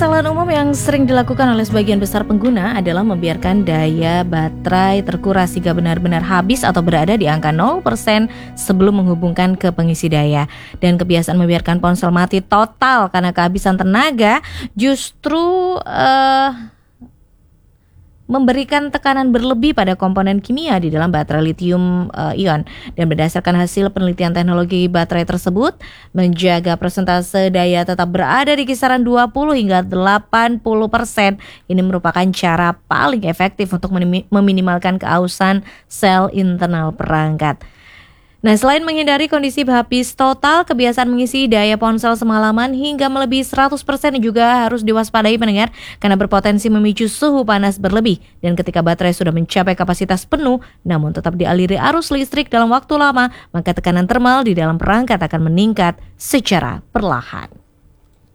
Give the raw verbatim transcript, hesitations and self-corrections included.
Kesalahan umum yang sering dilakukan oleh sebagian besar pengguna adalah membiarkan daya baterai terkuras hingga benar-benar habis atau berada di angka nol persen sebelum menghubungkan ke pengisi daya. Dan kebiasaan membiarkan ponsel mati total karena kehabisan tenaga justru uh, memberikan tekanan berlebih pada komponen kimia di dalam baterai lithium uh, ion. Dan berdasarkan hasil penelitian teknologi baterai tersebut, menjaga persentase daya tetap berada di kisaran dua puluh hingga delapan puluh persen. Ini merupakan cara paling efektif untuk meminimalkan keausan sel internal perangkat. Nah, selain menghindari kondisi habis total, kebiasaan mengisi daya ponsel semalaman hingga melebihi seratus persen juga harus diwaspadai pendengar karena berpotensi memicu suhu panas berlebih. Dan ketika baterai sudah mencapai kapasitas penuh namun tetap dialiri arus listrik dalam waktu lama, maka tekanan termal di dalam perangkat akan meningkat secara perlahan.